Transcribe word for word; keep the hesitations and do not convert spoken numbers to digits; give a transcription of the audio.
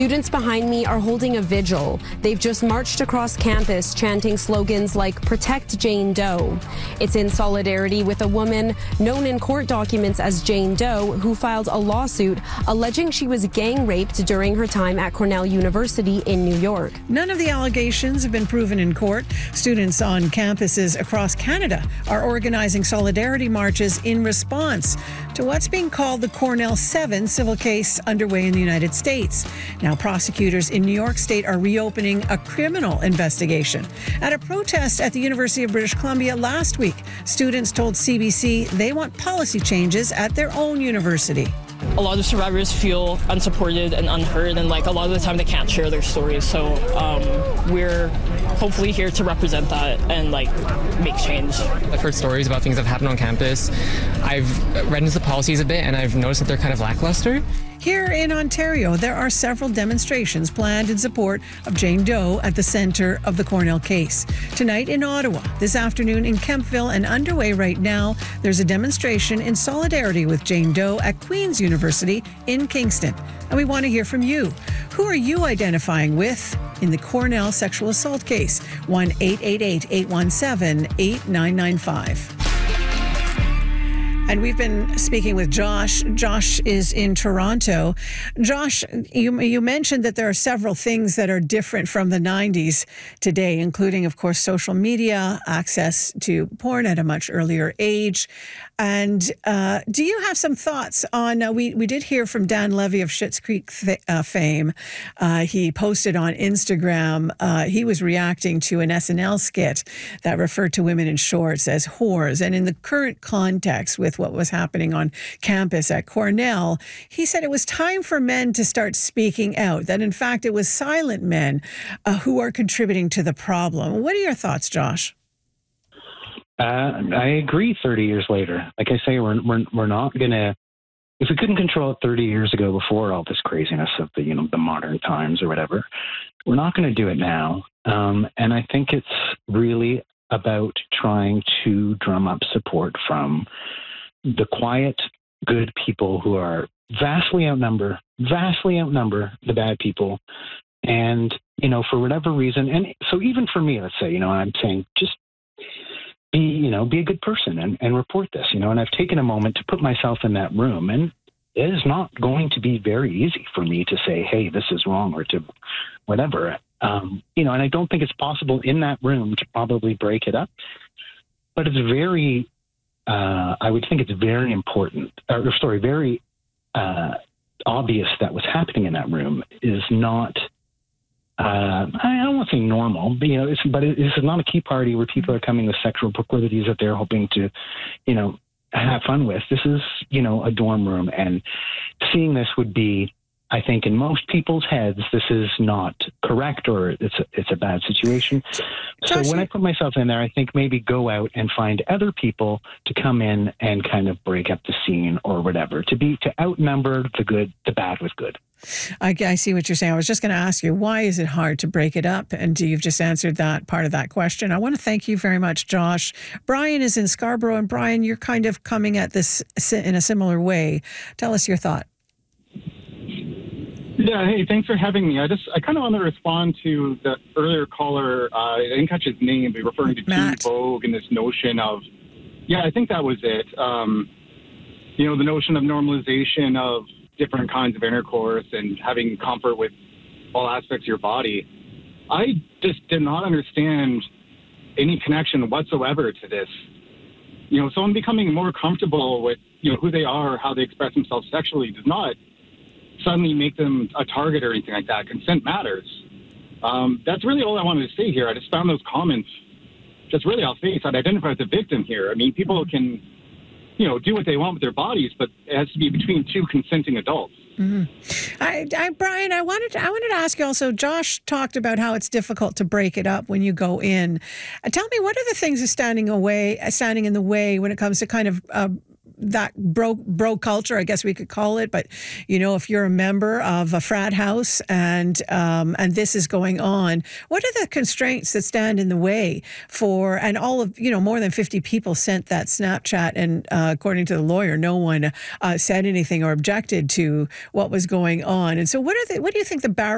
Students behind me are holding a vigil. They've just marched across campus chanting slogans like "Protect Jane Doe." It's in solidarity with a woman known in court documents as Jane Doe, who filed a lawsuit alleging she was gang raped during her time at Cornell University in New York. None of the allegations have been proven in court. Students on campuses across Canada are organizing solidarity marches in response to what's being called the Cornell seven civil case underway in the United States. Now, prosecutors in New York State are reopening a criminal investigation. At a protest at the University of British Columbia last week, students told C B C they want policy changes at their own university. A lot of survivors feel unsupported and unheard, and like a lot of the time they can't share their stories. So um, we're hopefully here to represent that and like make change. I've heard stories about things that happen on campus. I've read into the policies a bit, and I've noticed that they're kind of lackluster. Here in Ontario, there are several demonstrations planned in support of Jane Doe at the centre of the Cornell case. Tonight in Ottawa, this afternoon in Kemptville, and underway right now, there's a demonstration in solidarity with Jane Doe at Queen's University in Kingston. And we want to hear from you. Who are you identifying with in the Cornell sexual assault case? one eight eight eight, eight one seven, eight nine nine five. And we've been speaking with Josh. Josh is in Toronto. Josh, you, you mentioned that there are several things that are different from the nineties today, including, of course, social media, access to porn at a much earlier age. And uh, do you have some thoughts on, uh, we, we did hear from Dan Levy of Schitt's Creek th- uh, fame. Uh, he posted on Instagram, uh, he was reacting to an S N L skit that referred to women in shorts as whores. And in the current context with what was happening on campus at Cornell, he said it was time for men to start speaking out, that in fact it was silent men uh, who are contributing to the problem. What are your thoughts, Josh? Uh, I agree. thirty years later, like I say, we're we're we're not gonna. If we couldn't control it thirty years ago, before all this craziness of the you know the modern times or whatever, we're not going to do it now. Um, and I think it's really about trying to drum up support from the quiet, good people who are vastly outnumber, vastly outnumber the bad people. And, you know, for whatever reason, and so even for me, let's say, you know, I'm saying just be, you know, be a good person and, and report this, you know, and I've taken a moment to put myself in that room, and it is not going to be very easy for me to say, hey, this is wrong, or to whatever, um, you know, and I don't think it's possible in that room to probably break it up, but it's very, Uh, I would think it's very important, or sorry, very uh, obvious that what's happening in that room is not, uh, I don't want to say normal, but, you know, it's, but it, this is not a key party where people are coming with sexual proclivities that they're hoping to, you know, have fun with. This is, you know, a dorm room, and seeing this would be, I think, in most people's heads, this is not correct, or it's a, it's a bad situation. So Josh, when I put myself in there, I think maybe go out and find other people to come in and kind of break up the scene or whatever, to be to outnumber the good, the bad with good. I, I see what you're saying. I was just going to ask you, why is it hard to break it up? And you've just answered that part of that question. I want to thank you very much, Josh. Brian is in Scarborough, and Brian, you're kind of coming at this in a similar way. Tell us your thought. Yeah, hey, thanks for having me. I just, I kind of want to respond to the earlier caller. Uh, I didn't catch his name, but referring to Teen Vogue and this notion of, yeah, I think that was it. Um, you know, the notion of normalization of different kinds of intercourse and having comfort with all aspects of your body. I just did not understand any connection whatsoever to this. You know, someone becoming more comfortable with, you know, who they are, how they express themselves sexually does not suddenly make them a target or anything like that. Consent matters. Um, that's really all I wanted to say here. I just found those comments just really off base. I'd identify as a victim here. I mean, people can, you know, do what they want with their bodies, but it has to be between two consenting adults. Mm-hmm. I, I, Brian, I wanted to, I wanted to ask you also, Josh talked about how it's difficult to break it up when you go in. Uh, tell me, what are the things that's standing away, standing in the way when it comes to kind of uh, that bro bro culture, I guess we could call it. But, you know, if you're a member of a frat house and um, and this is going on, what are the constraints that stand in the way for, and all of, you know, more than fifty people sent that Snapchat, and uh, according to the lawyer, no one uh, said anything or objected to what was going on. And so what are the, what do you think the barriers